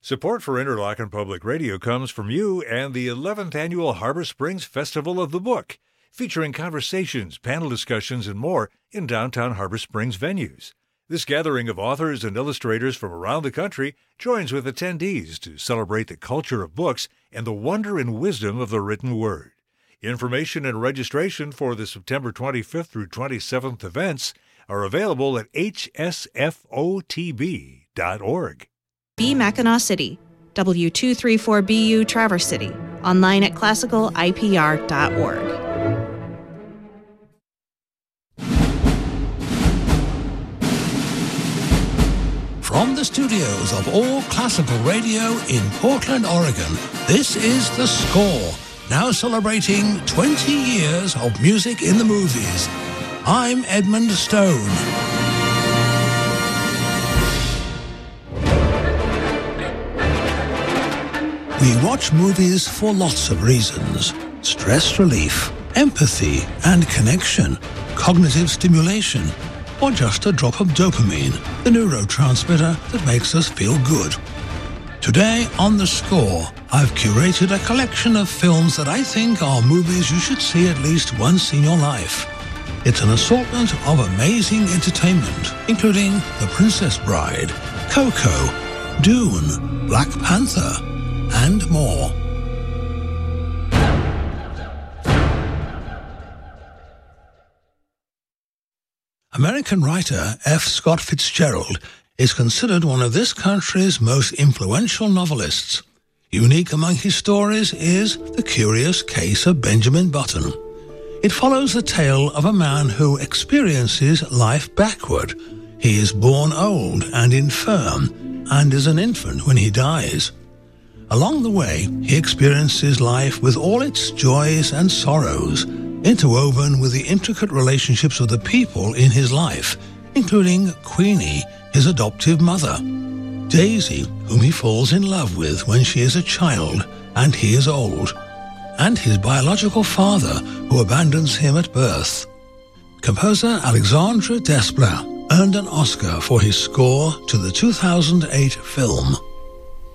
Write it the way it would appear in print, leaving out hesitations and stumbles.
Support for Interlochen Public Radio comes from you and the 11th Annual Harbor Springs Festival of the Book, featuring conversations, panel discussions, and more in downtown Harbor Springs venues. This gathering of authors and illustrators from around the country joins with attendees to celebrate the culture of books and the wonder and wisdom of the written word. Information and registration for the September 25th through 27th events are available at hsfotb.org. B. Mackinac City, W234BU Traverse City, online at classicalipr.org. From the studios of All Classical Radio in Portland, Oregon, this is The Score, now celebrating 20 years of music in the movies. I'm Edmund Stone. We watch movies for lots of reasons: stress relief, empathy and connection, cognitive stimulation, or just a drop of dopamine, the neurotransmitter that makes us feel good. Today on The Score, I've curated a collection of films that I think are movies you should see at least once in your life. It's an assortment of amazing entertainment, including The Princess Bride, Coco, Dune, Black Panther, and more. American writer F. Scott Fitzgerald is considered one of this country's most influential novelists. Unique among his stories is The Curious Case of Benjamin Button. It follows the tale of a man who experiences life backward. He is born old and infirm and is an infant when he dies. Along the way, he experiences life with all its joys and sorrows, interwoven with the intricate relationships of the people in his life, including Queenie, his adoptive mother, Daisy, whom he falls in love with when she is a child and he is old, and his biological father, who abandons him at birth. Composer Alexandre Desplat earned an Oscar for his score to the 2008 film